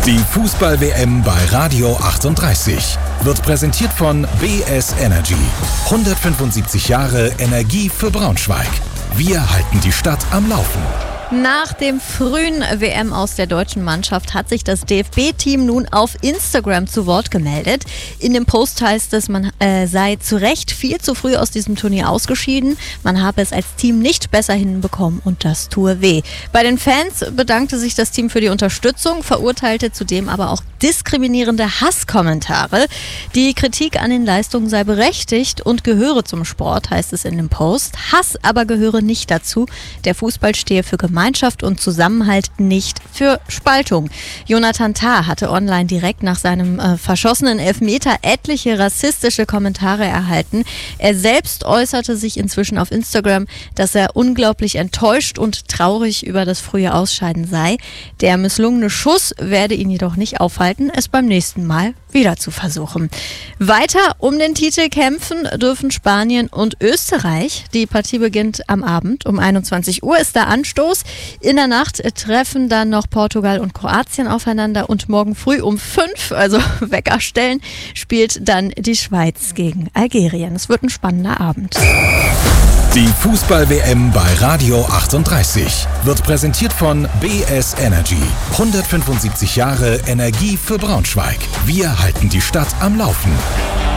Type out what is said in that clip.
Die Fußball-WM bei Radio 38 wird präsentiert von BS Energy. 175 Jahre Energie für Braunschweig. Wir halten die Stadt am Laufen. Nach dem frühen WM aus der deutschen Mannschaft hat sich das DFB-Team nun auf Instagram zu Wort gemeldet. In dem Post heißt es, man sei zu Recht viel zu früh aus diesem Turnier ausgeschieden. Man habe es als Team nicht besser hinbekommen und das tue weh. Bei den Fans bedankte sich das Team für die Unterstützung, verurteilte zudem aber auch diskriminierende Hasskommentare. Die Kritik an den Leistungen sei berechtigt und gehöre zum Sport, heißt es in dem Post. Hass aber gehöre nicht dazu. Der Fußball stehe für Gemeinschaft und Zusammenhalt, nicht für Spaltung. Jonathan Tah hatte online direkt nach seinem verschossenen Elfmeter etliche rassistische Kommentare erhalten. Er selbst äußerte sich inzwischen auf Instagram, dass er unglaublich enttäuscht und traurig über das frühe Ausscheiden sei. Der misslungene Schuss werde ihn jedoch nicht aufhalten, es beim nächsten Mal wieder zu versuchen. Weiter um den Titel kämpfen dürfen Spanien und Österreich. Die Partie beginnt am Abend. Um 21 Uhr ist der Anstoß. In der Nacht treffen dann noch Portugal und Kroatien aufeinander und morgen früh um 5, also Wecker stellen, spielt dann die Schweiz gegen Algerien. Es wird ein spannender Abend. Die Fußball-WM bei Radio 38 wird präsentiert von BS Energy. 175 Jahre Energie für Braunschweig. Wir halten die Stadt am Laufen.